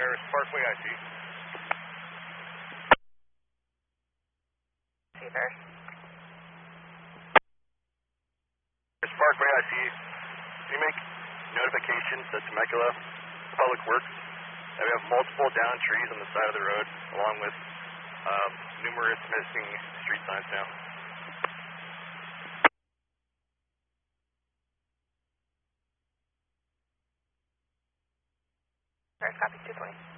Paris Parkway, I see. See Paris. Paris Parkway, I see. Can you make notifications to Temecula Public Works that we have multiple downed trees on the side of the road, along with numerous missing street signs now? Paris, copy 220.